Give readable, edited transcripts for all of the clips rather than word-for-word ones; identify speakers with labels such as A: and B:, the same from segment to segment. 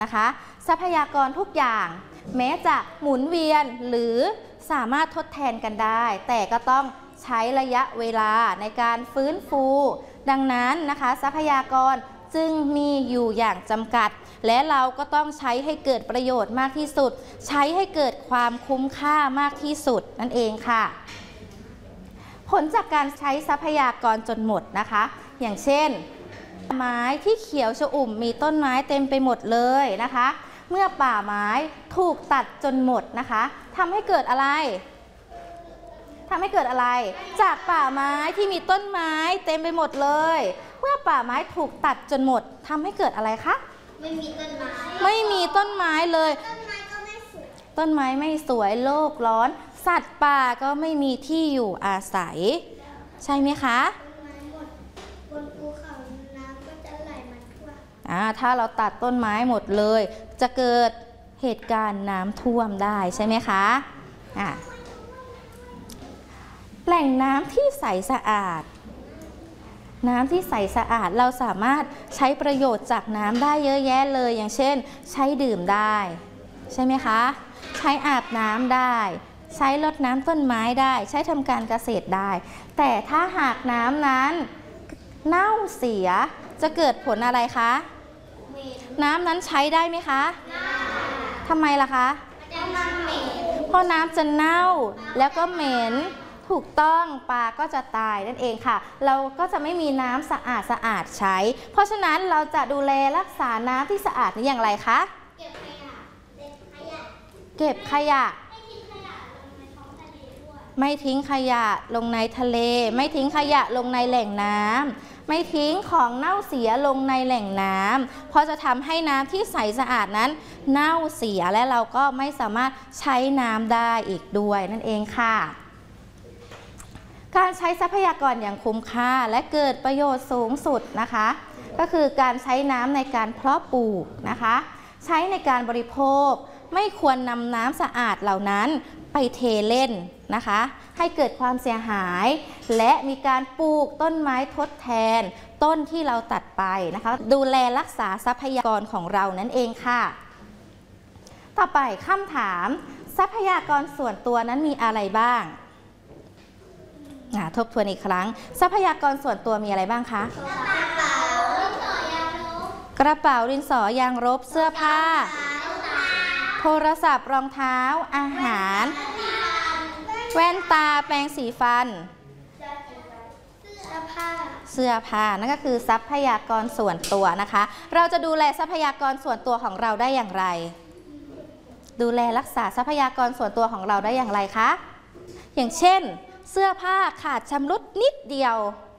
A: นะคะทรัพยากรทุกอย่างแม้จะหมุนเวียนหรือสามารถทดแทนกันได้แต่ก็ต้องใช้ระยะเวลาในการฟื้นฟูดังนั้นนะคะทรัพยากรจึงมีอยู่อย่างจำกัดและเราก็ต้องใช้ให้เกิดประโยชน์มากที่สุดใช้ให้เกิดความคุ้มค่ามากที่สุดนั่นเองค่ะผลจากการใช้ทรัพยากรจนหมดนะคะอย่างเช่นไม้ที่เขียวชอุ่มมีต้นไม้เต็มไปหมดเลยนะคะเมื่อป่าไม้ถูกตัดจนหมดนะคะทำให้เกิดอะไรจากป่าไม้ที่มีต้นไม้เต็มไปหมดเลยเมื่อป่าไม้ถูกตัดจนหมดทำให้เกิดอะไรคะไม่มีต้นไม้เลยต้นไม้ไม่สวยโลกร้อนสัตว์ป่าก็ไม่มีที่อยู่อาศัยใช่ไหมคะบนภูเขาน้ำก็จะไหลมาท่วมถ้าเราตัดต้นไม้หมดเลยจะเกิดเหตุการณ์น้ำท่วมได้ใช่ไหมคะแหล่งน้ำที่ใสสะอาดเราสามารถใช้ประโยชน์จากน้ำได้เยอะแยะเลยอย่างเช่นใช้ดื่มได้ใช่ไหมคะใช้อาบน้ำได้ใช้รดน้ำต้นไม้ได้ใช้ทำการเกษตรได้แต่ถ้าหากน้ำนั้นเน่าเสียจะเกิดผลอะไรคะน้ำนั้นใช้ได้ไหมคะทำไมล่ะคะเพราะน้ำจะเน่าแล้วก็เหม็นถูกต้องปลาก็จะตายนั่นเองค่ะเราก็จะไม่มีน้ำสะอาดใช้เพราะฉะนั้นเราจะดูแลรักษาน้ำที่สะอาดนี้อย่างไรคะเก็บขยะไม่ทิ้งขยะลงในทะเลไม่ทิ้งขยะลงในแหล่งน้ำไม่ทิ้งของเน่าเสียลงในแหล่งน้ำเพราะจะทำให้น้ำที่ใสสะอาดนั้นเน่าเสียและเราก็ไม่สามารถใช้น้ำได้อีกด้วยนั่นเองค่ะการใช้ทรัพยากรอย่างคุ้มค่าและเกิดประโยชน์สูงสุดนะคะก็คือการใช้น้ำในการเพาะปลูกนะคะใช้ในการบริโภคไม่ควรนำน้ำสะอาดเหล่านั้นไปเทเล่นนะคะให้เกิดความเสียหายและมีการปลูกต้นไม้ทดแทนต้นที่เราตัดไปนะคะดูแลรักษาทรัพยากรของเรานั่นเองค่ะต่อไปคำถามทรัพยากรส่วนตัวนั้นมีอะไรบ้างทบทวนอีกครั้งทรัพยากรส่วนตัวมีอะไรบ้างคะกระเป๋าดินสอยางลบเสื้อผ้าโทรศัพท์รองเท้าอาหารแว่นตาแปรงสีฟันเสื้อผ้านั่นก็คือทรัพยากรส่วนตัวนะคะเราจะดูแลทรัพยากรส่วนตัวของเราได้อย่างไรดูแลรักษาทรัพยากรส่วนตัวของเราได้อย่างไรคะอย่างเช่นเสื้อผ้าขาดชำรุดนิดเดียว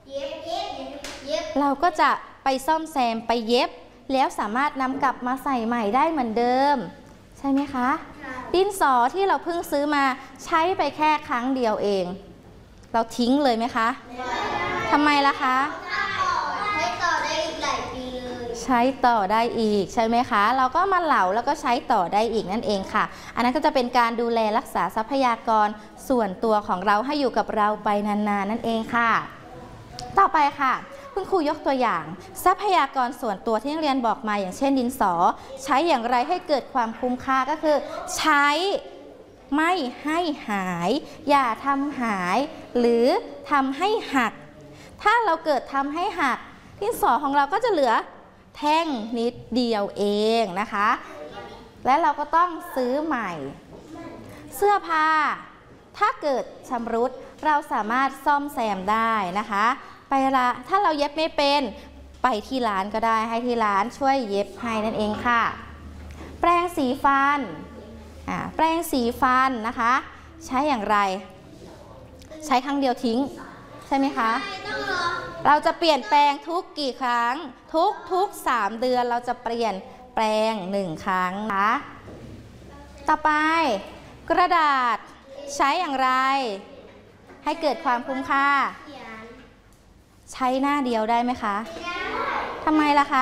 A: เราก็จะไปซ่อมแซมไปเย็บแล้วสามารถนำกลับมาใส่ใหม่ได้เหมือนเดิมใช่ไหมคะดินสอที่เราเพิ่งซื้อมาใช้ไปแค่ครั้งเดียวเองเราทิ้งเลยไหมคะทำไมล่ะคะใช้ต่อได้อีกหลายปีเลยใช้ต่อได้อีกใช่ไหมคะเราก็มาเหลาแล้วก็ใช้ต่อได้อีกนั่นเองค่ะอันนั้นก็จะเป็นการดูแลรักษาทรัพยากรส่วนตัวของเราให้อยู่กับเราไปนานๆนั่นเองค่ะต่อไปค่ะคุณครูยกตัวอย่างทรัพยากรส่วนตัวที่นักเรียนบอกมาอย่างเช่นดินสอใช้อย่างไรให้เกิดความคุ้มค่าก็คือใช้ไม่ให้หายอย่าทำหายหรือทำให้หักถ้าเราเกิดทำให้หักดินสอของเราก็จะเหลือแท่งนิดเดียวเองนะคะและเราก็ต้องซื้อใหม่เสื้อผ้าถ้าเกิดชำรุดเราสามารถซ่อมแซมได้นะคะถ้าเราเย็บไม่เป็นไปที่ร้านก็ได้ให้ที่ร้านช่วยเย็บให้นั่นเองค่ะแปรงสีฟันแปรงสีฟันนะคะใช้อย่างไรใช้ครั้งเดียวทิ้งใช่ไหมคะเราจะเปลี่ยนแปลงทุกกี่ครั้งทุก3 เดือนเราจะเปลี่ยนแปลง1 ครั้งนะต่อไปกระดาษใช้อย่างไรให้เกิดความคุ้มค่าใช้หน้าเดียวได้ไหมคะทำไมล่ะคะ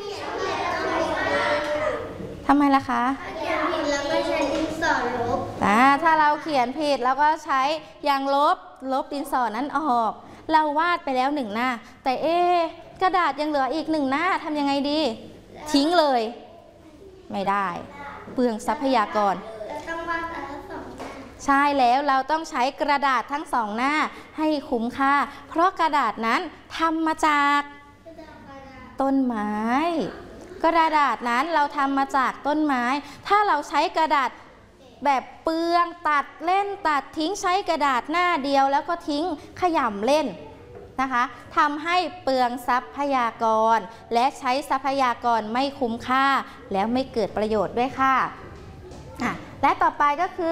A: แล้วก็ใช้ดินสอลบถ้าเราเขียนผิดแล้วก็ใช้ยางลบดินสอนั้นออกเราวาดไปแล้ว1 หน้าแต่กระดาษยังเหลืออีก1 หน้าทำยังไงดีทิ้งเลยไม่ได้เปลืองทรัพยากร
B: เราต้องวาดแต่ละ2 หน้า
A: ใช่แล้วเราต้องใช้กระดาษทั้ง2 หน้าให้คุ้มค่าเพราะกระดาษนั้นทำมาจากต้นไม้กระดาษนั้นเราทำมาจากต้นไม้ถ้าเราใช้กระดาษแบบเปลืองตัดเล่นตัดทิ้งใช้กระดาษหน้าเดียวแล้วก็ทิ้งขย่ำเล่นนะคะทำให้เปลืองทรัพยากรและใช้ทรัพยากรไม่คุ้มค่าแล้วไม่เกิดประโยชน์ด้วยค่ะและต่อไปก็คื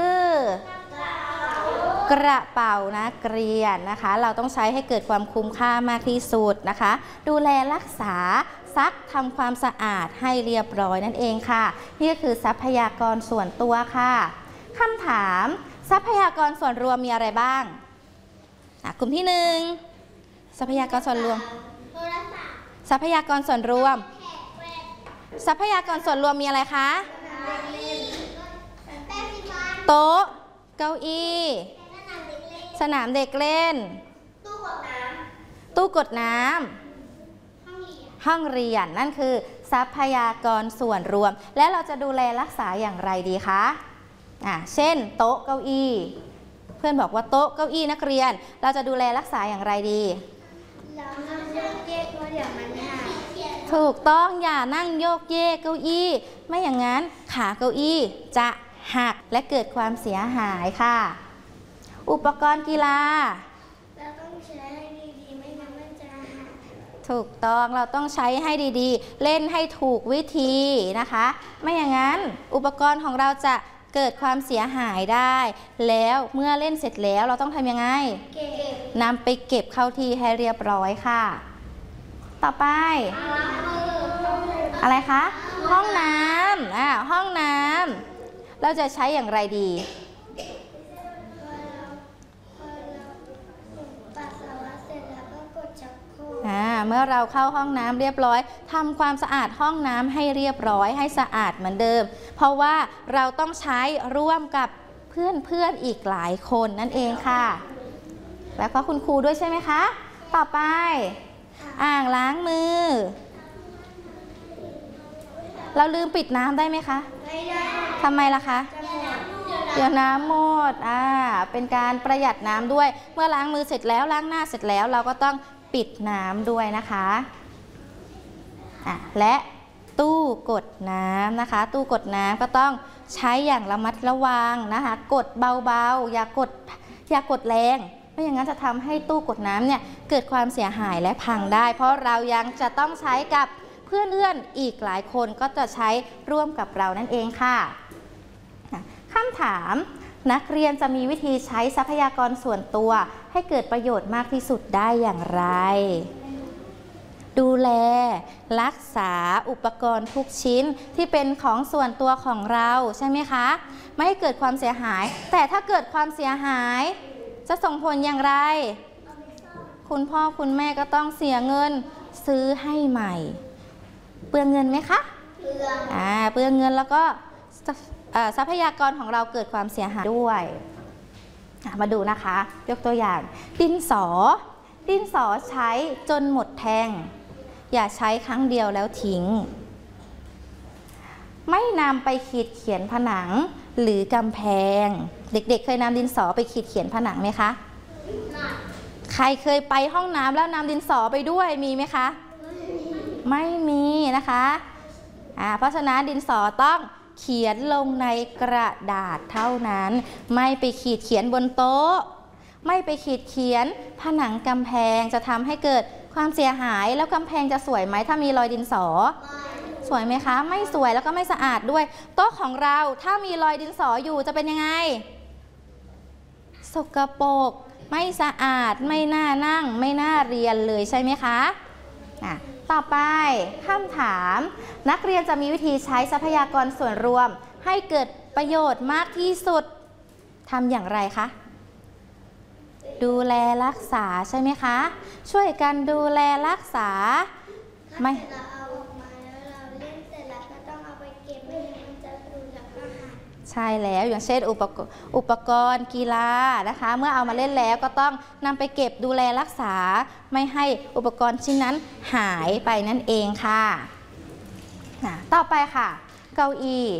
A: อกระเป๋านักเรียนนะคะเราต้องใช้ให้เกิดความคุ้มค่ามากที่สุดนะคะดูแลรักษาซักทำความสะอาดให้เรียบร้อยนั่นเองค่ะนี่ก็คือทรัพยากรส่วนตัวค่ะคำถามทรัพยากรส่วนรวมมีอะไรบ้างกลุ่มที่1ทรัพยากรส่วนรวมทรัพยากรส่วนรวมทรัพยากรส่วนรวมมีอะไรคะโต๊ะเก้าอี้สนามเด็กเล่นตู้กดน้ำห้องเรียนนั่นคือทรัพยากรส่วนรวมและเราจะดูแลรักษาอย่างไรดีคะเช่นโต๊ะเก้าอี้เพื่อนบอกว่าโต๊ะเก้าอี้นักเรียนเราจะดูแลรักษาอย่างไรดี
B: เรานั่งโยกเยกเดี๋ยวมันหัก
A: ถูกต้องอย่านั่งโยกเยกเก้าอี้ไม่อย่างนั้นขาเก้าอี้จะหักและเกิดความเสียหายค่ะอุปกรณ์กีฬา
B: เราต้องใช้ให้ดีๆไม่งั้นมันจะหัก
A: ถูกต้องเราต้องใช้ให้ดีๆเล่นให้ถูกวิธีนะคะไม่อย่างนั้นอุปกรณ์ของเราจะเกิดความเสียหายได้แล้วเมื่อเล่นเสร็จแล้วเราต้องทำยังไงนำไปเก็บเข้าที่ให้เรียบร้อยค่ะต่อไปอะไรคะห้องน้ำห้องน้ำเราจะใช้อย่างไรดีเมื่อเราเข้าห้องน้ำเรียบร้อยทำความสะอาดห้องน้ำให้เรียบร้อยให้สะอาดเหมือนเดิมเพราะว่าเราต้องใช้ร่วมกับเพื่อนอีกหลายคนนั่นเองค่ะแล้วก็คุณครูด้วยใช่ไหมคะต่อไปอ่างล้างมือเราลืมปิดน้ำได้ไหมคะ
B: ไม่ได้
A: ทำไมล่ะคะเดี๋ยวน้ำหมดเป็นการประหยัดน้ำด้วยเมื่อล้างมือเสร็จแล้วล้างหน้าเสร็จแล้วเราก็ต้องปิดน้ำด้วยนะคะและตู้กดน้ำนะคะตู้กดน้ำก็ต้องใช้อย่างระมัดระวังนะคะกดเบาๆอย่ากดแรงไม่อย่างนั้นจะทำให้ตู้กดน้ำเนี่ยเกิดความเสียหายและพังได้เพราะเรายังจะต้องใช้กับเพื่อนอีกหลายคนก็จะใช้ร่วมกับเรานั่นเองค่ะคำถามนักเรียนจะมีวิธีใช้ทรัพยากรส่วนตัวให้เกิดประโยชน์มากที่สุดได้อย่างไรดูแลรักษาอุปกรณ์ทุกชิ้นที่เป็นของส่วนตัวของเราใช่ไหมคะไม่ให้เกิดความเสียหายแต่ถ้าเกิดความเสียหายจะส่งผลอย่างไรคุณพ่อคุณแม่ก็ต้องเสียเงินซื้อให้ใหม่เปลืองเงินไหมคะเปลืองเงินแล้วก็ทรัพยากรของเราเกิดความเสียหายด้วยมาดูนะคะยกตัวอย่างดินสอใช้จนหมดแท่งอย่าใช้ครั้งเดียวแล้วทิ้งไม่นำไปขีดเขียนผนังหรือกำแพงเด็กๆเคยนำดินสอไปขีดเขียนผนังไหมคะใครเคยไปห้องน้ำแล้วนำดินสอไปด้วยมีไหมคะไม่มีนะคะเพราะฉะนั้นดินสอต้องเขียนลงในกระดาษเท่านั้นไม่ไปขีดเขียนบนโต๊ะไม่ไปขีดเขียนผนังกำแพงจะทำให้เกิดความเสียหายแล้วกำแพงจะสวยไหมถ้ามีรอยดินสอสวยไหมคะไม่สวยแล้วก็ไม่สะอาดด้วยโต๊ะของเราถ้ามีรอยดินสออยู่จะเป็นยังไงสกปรกไม่สะอาดไม่น่านั่งไม่น่าเรียนเลยใช่ไหมคะต่อไปคำถามนักเรียนจะมีวิธีใช้ทรัพยากรส่วนรวมให้เกิดประโยชน์มากที่สุดทำอย่างไรคะดูแลรักษาใช่ไหมคะช่วยกันดูแลรักษาไม่
B: เราเอาออกมาแล้วเราเล่นเสร็จแล้วก็ต้องเอาไปเก็บไม่งั้นมันจะดูแล้วก็หาย
A: ใช่แล้วอย่างเช่นอุปกรณ์กีฬานะคะเมื่อเอามาเล่นแล้วก็ต้องนำไปเก็บดูแลรักษาไม่ให้อุปกรณ์ชิ้นนั้นหายไปนั่นเองค่ะต่อไปค่ะเก้าอี้